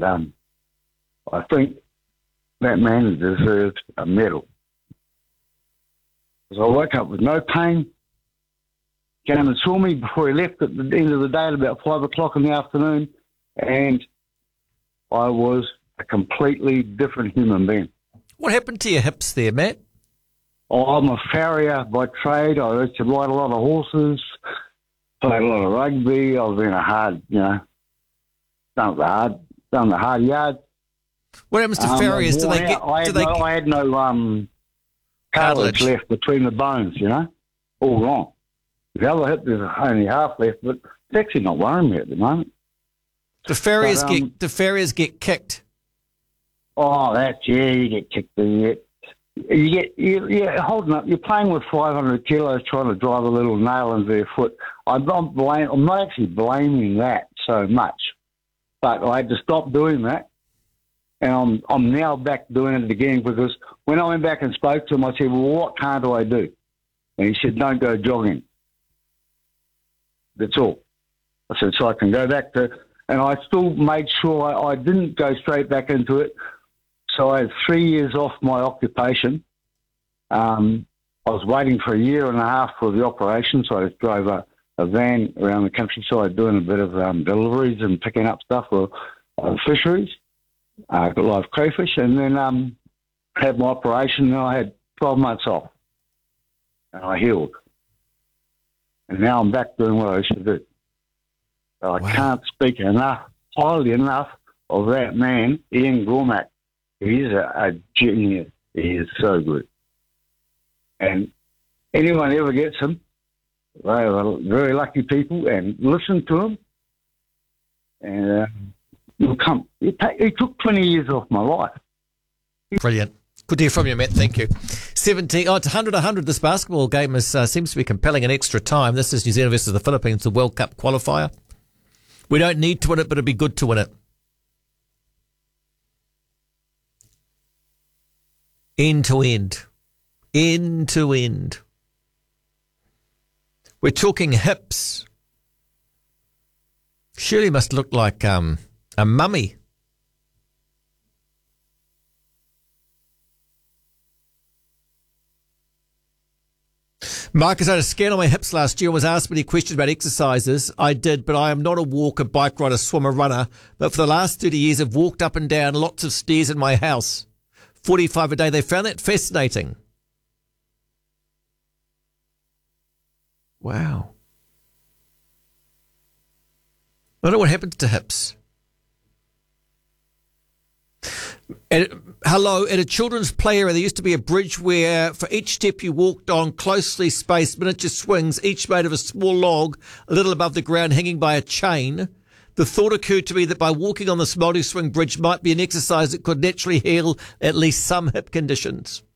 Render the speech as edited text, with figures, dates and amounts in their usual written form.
And I think that man deserves a medal. Because I woke up with no pain. Came and saw me before he left at the end of the day at about 5 o'clock in the afternoon, and I was a completely different human being. What happened to your hips there, Matt? Oh, I'm a farrier by trade. I used to ride a lot of horses, played a lot of rugby. I've been a hard, done the hard yard. What happens to farriers? Do they get? I had no cartilage left between the bones. All wrong. The other hip, there's only half left, but it's actually not worrying me at the moment. Do farriers get kicked? Oh, you get kicked. You're holding up. You're playing with 500 kilos, trying to drive a little nail into their foot. I'm not actually blaming that so much, but I had to stop doing that, and I'm now back doing it again, because when I went back and spoke to him, I said, "Well, what can't I do?" And he said, "Don't go jogging." That's all. I said, so I can go back to, and I still made sure I didn't go straight back into it. So I had 3 years off my occupation. I was waiting for a year and a half for the operation, so I just drove a van around the countryside doing a bit of deliveries and picking up stuff for fisheries, live crayfish, and then had my operation, and I had 12 months off, and I healed. And now I'm back doing what I used to do. So I can't speak highly enough of that man, Ian Gormack. He's a genius. He is so good. And anyone ever gets him, they are very lucky people, and listen to him. And you'll come. He took 20 years off my life. Brilliant. Good to hear from you, Matt. Thank you. It's 100-100. This basketball game seems to be compelling in extra time. This is New Zealand versus the Philippines, the World Cup qualifier. We don't need to win it, but it'd be good to win it. End to end. End to end. We're talking hips. Surely must look like a mummy. Marcus, I had a scan on my hips last year and was asked many questions about exercises. I did, but I am not a walker, bike rider, swimmer, runner. But for the last 30 years, I've walked up and down lots of stairs in my house. 45 a day. They found that fascinating. Wow. I don't know what happens to hips. At a children's play area, there used to be a bridge where for each step you walked on closely spaced miniature swings, each made of a small log, a little above the ground, hanging by a chain. The thought occurred to me that by walking on this multi-swing bridge might be an exercise that could naturally heal at least some hip conditions.